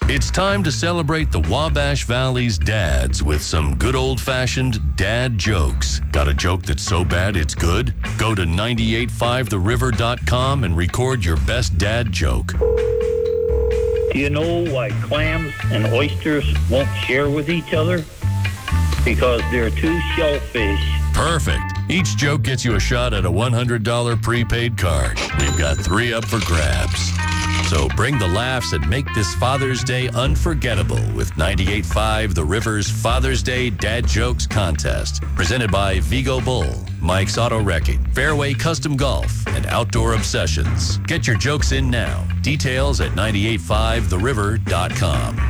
It's time to celebrate the Wabash Valley's dads with some good old-fashioned dad jokes. Got a joke that's so bad it's good? Go to 985theriver.com and record your best dad joke. Do you know why clams and oysters won't share with each other? Because they're two shellfish. Perfect. Each joke gets you a shot at a $100 prepaid card. We've got 3 up for grabs. So bring the laughs and make this Father's Day unforgettable with 98.5 The River's Father's Day Dad Jokes Contest. Presented by Vigo Bull, Mike's Auto Wrecking, Fairway Custom Golf, and Outdoor Obsessions. Get your jokes in now. Details at 985theriver.com.